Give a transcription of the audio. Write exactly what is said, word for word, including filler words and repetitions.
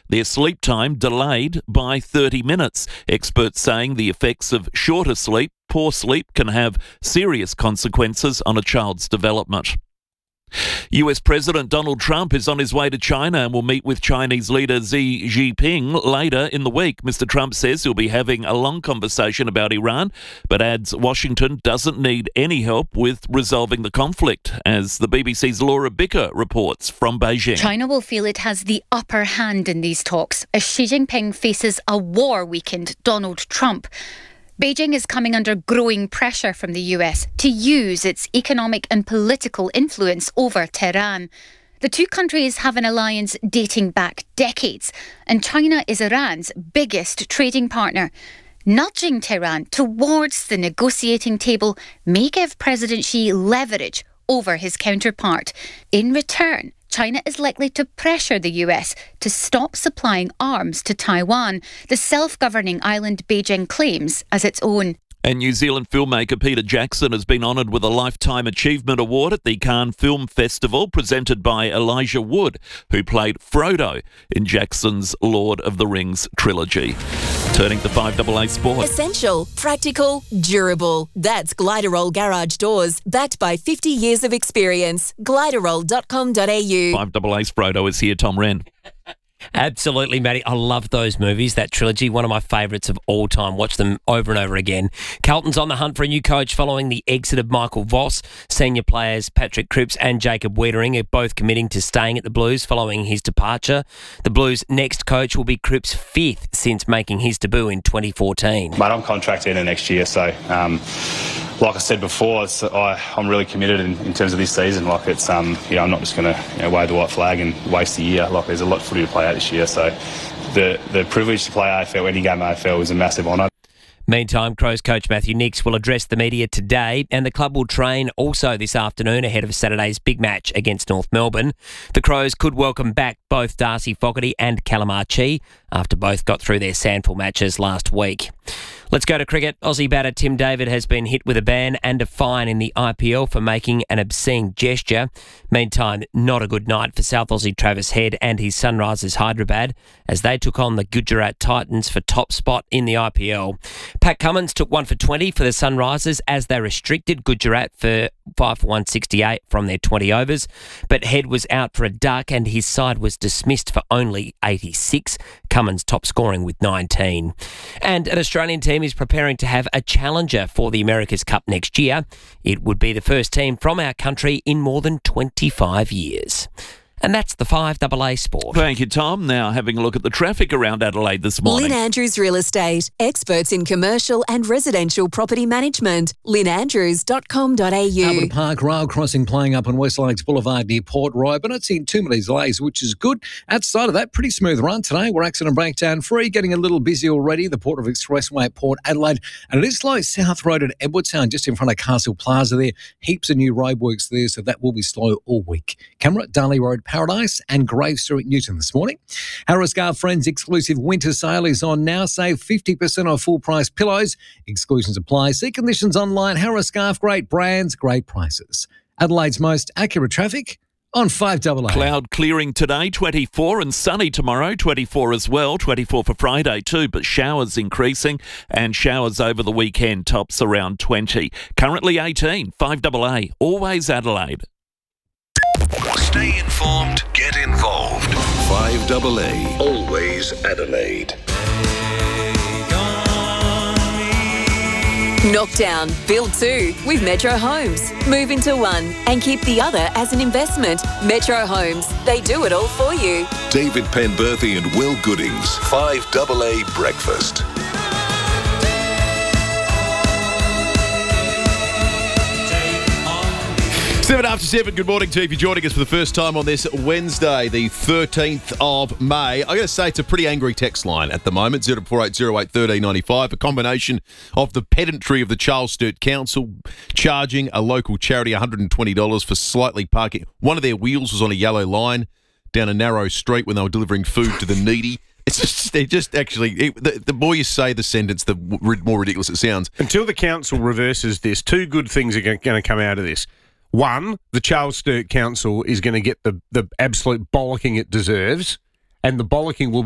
their sleep time delayed by thirty minutes. Experts saying the effects of shorter sleep, poor sleep, can have serious consequences on a child's development. U S President Donald Trump is on his way to China and will meet with Chinese leader Xi Jinping later in the week. Mister Trump says he'll be having a long conversation about Iran, but adds Washington doesn't need any help with resolving the conflict, as the B B C's Laura Bicker reports from Beijing. China will feel it has the upper hand in these talks as Xi Jinping faces a war-weakened Donald Trump. Beijing is coming under growing pressure from the U S to use its economic and political influence over Tehran. The two countries have an alliance dating back decades, and China is Iran's biggest trading partner. Nudging Tehran towards the negotiating table may give President Xi leverage over his counterpart. In return, China is likely to pressure the U S to stop supplying arms to Taiwan, the self-governing island Beijing claims as its own. And New Zealand filmmaker Peter Jackson has been honoured with a Lifetime Achievement Award at the Cannes Film Festival, presented by Elijah Wood, who played Frodo in Jackson's Lord of the Rings trilogy. Turning to five A A Sport. Essential, practical, durable. That's Gliderol Garage Doors, backed by fifty years of experience. Gliderol dot com dot a u. five A A's Frodo is here, Tom Wren. Absolutely, Matty. I love those movies, that trilogy, one of my favourites of all time. Watch them over and over again. Carlton's on the hunt for a new coach following the exit of Michael Voss. Senior players Patrick Cripps and Jacob Wiedering are both committing to staying at the Blues following his departure. The Blues' next coach will be Cripps' fifth since making his debut in twenty fourteen. Mate, I'm contracted in next year, so... Um Like I said before, it's, I, I'm really committed in, in terms of this season. Like it's, um, you know, I'm not just going to you know, wave the white flag and waste a year. Like there's a lot of footy to play out this year, so the the privilege to play A F L, any game A F L, is a massive honour. Meantime, Crows coach Matthew Nicks will address the media today, and the club will train also this afternoon ahead of Saturday's big match against North Melbourne. The Crows could welcome back both Darcy Fogarty and Callum Archie after both got through their SANFL matches last week. Let's go to cricket. Aussie batter Tim David has been hit with a ban and a fine in the I P L for making an obscene gesture. Meantime, not a good night for South Aussie Travis Head and his Sunrisers Hyderabad as they took on the Gujarat Titans for top spot in the I P L. Pat Cummins took one for twenty for the Sunrisers as they restricted Gujarat for five for one sixty-eight from their twenty overs. But Head was out for a duck and his side was dismissed for only eighty-six. Cummins top scoring with nineteen. And an Australian team is preparing to have a challenger for the America's Cup next year. It would be the first team from our country in more than twenty-five years. And that's the five A A Sport. Thank you, Tom. Now having a look at the traffic around Adelaide this morning. Lynn Andrews Real Estate, experts in commercial and residential property management. lynn andrews dot com dot a u. Albert Park rail crossing playing up on West Lakes Boulevard near Port Roy, but not seeing too many delays, which is good. Outside of that, pretty smooth run today. We're accident breakdown free, getting a little busy already. The Port of Expressway at Port Adelaide, and it is slow South Road at Edwardstown, just in front of Castle Plaza there. Heaps of new roadworks there, so that will be slow all week. Camera, Darley Road, Paradise, and Grave Street, Newton this morning. Harris Scarf Friends exclusive winter sale is on now. Save fifty percent off full price pillows. Exclusions apply. See conditions online. Harris Scarf, great brands, great prices. Adelaide's most accurate traffic on five A A. Cloud clearing today, twenty-four, and sunny tomorrow, twenty-four as well. twenty-four for Friday too, but showers increasing, and showers over the weekend, tops around twenty. Currently eighteen, five A A, always Adelaide. Stay informed, get involved. five A A, always Adelaide. Knockdown, build two with Metro Homes. Move into one and keep the other as an investment. Metro Homes, they do it all for you. David Penberthy and Will Goodings, five A A Breakfast. Seven after seven, good morning to you if you're joining us for the first time on this Wednesday, the thirteenth of May. I got to say, it's a pretty angry text line at the moment, zero four eight zero eight one three nine five, a combination of the pedantry of the Charles Sturt Council charging a local charity one hundred twenty dollars for slightly parking. One of their wheels was on a yellow line down a narrow street when they were delivering food to the needy. It's just, it just actually, it, the, the more you say the sentence, the more ridiculous it sounds. Until the council reverses this, two good things are going to come out of this. One, the Charles Sturt Council is going to get the, the absolute bollocking it deserves, and the bollocking will be